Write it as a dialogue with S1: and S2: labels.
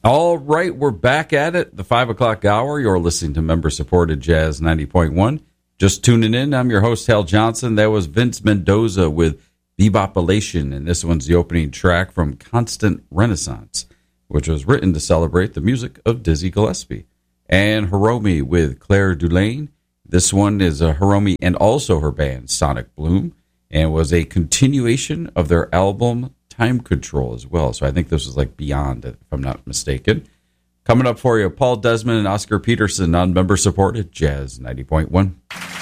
S1: All right, we're back at it. The 5 o'clock hour. You're listening to member-supported Jazz 90.1. Just tuning in. I'm your host, Hal Johnson. That was Vince Mendoza with Bebopulation, and this one's the opening track from Constant Renaissance, which was written to celebrate the music of Dizzy Gillespie. And Hiromi with Claire Dulaine. This one is Hiromi and also her band, Sonic Bloom, and was a continuation of their album Time Control as well. So I think this was like Beyond, if I'm not mistaken. Coming up for you, Paul Desmond and Oscar Peterson on member-supported Jazz 90.1.